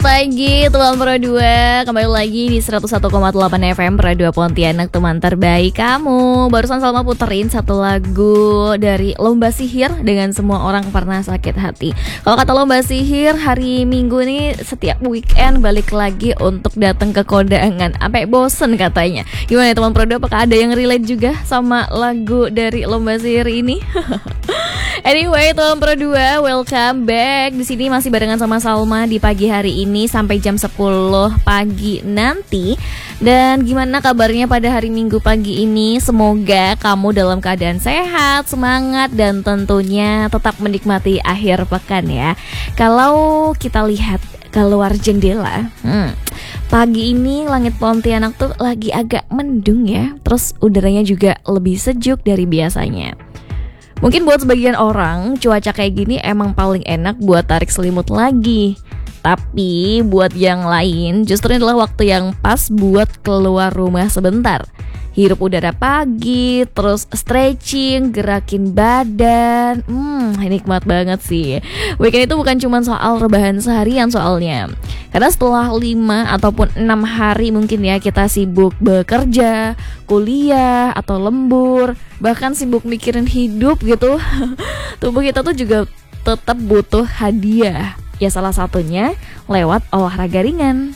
pagi teman Pro 2. Kembali lagi di 101,8 FM Pro 2 Pontianak, teman terbaik kamu. Barusan Salma puterin satu lagu dari Lomba Sihir dengan Semua Orang Pernah Sakit Hati. Kalau kata Lomba Sihir, hari Minggu nih setiap weekend balik lagi untuk datang ke kondangan. Sampai bosen katanya. Gimana teman Pro 2, apakah ada yang relate juga sama lagu dari Lomba Sihir ini? Anyway, teman Pro 2, welcome back. Di sini masih barengan sama Salma di pagi hari ini sampai jam 10 pagi nanti. Dan gimana kabarnya pada hari Minggu pagi ini? Semoga kamu dalam keadaan sehat, semangat, dan tentunya tetap menikmati akhir pekan ya. Kalau kita lihat keluar jendela, pagi ini langit Pontianak tuh lagi agak mendung ya. Terus udaranya juga lebih sejuk dari biasanya. Mungkin buat sebagian orang, cuaca kayak gini emang paling enak buat tarik selimut lagi. Tapi buat yang lain, justru ini adalah waktu yang pas buat keluar rumah sebentar. Hirup udara pagi, terus stretching, gerakin badan. Nikmat banget sih. Weekend itu bukan cuma soal rebahan seharian soalnya. Karena setelah 5 ataupun 6 hari mungkin ya kita sibuk bekerja, kuliah, atau lembur, bahkan sibuk mikirin hidup gitu. Tubuh kita tuh juga tetap butuh hadiah. Ya salah satunya lewat olahraga ringan.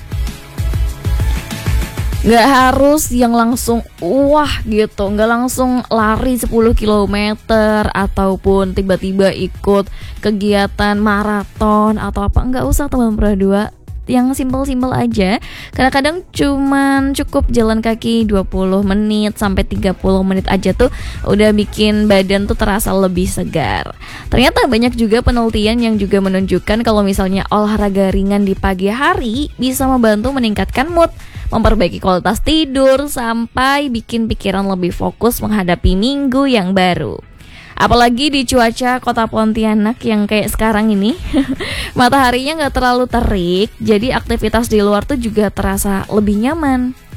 Gak harus yang langsung wah gitu, gak langsung lari 10 km ataupun tiba-tiba ikut kegiatan maraton atau apa. Gak usah teman Pro 2, yang simpel-simpel aja. Kadang-kadang cuman cukup jalan kaki 20 menit sampai 30 menit aja tuh udah bikin badan tuh terasa lebih segar. Ternyata banyak juga penelitian yang juga menunjukkan kalau misalnya olahraga ringan di pagi hari bisa membantu meningkatkan mood, memperbaiki kualitas tidur, sampai bikin pikiran lebih fokus menghadapi minggu yang baru. Apalagi di cuaca kota Pontianak yang kayak sekarang ini. Mataharinya gak terlalu terik, jadi aktivitas di luar tuh juga terasa lebih nyaman.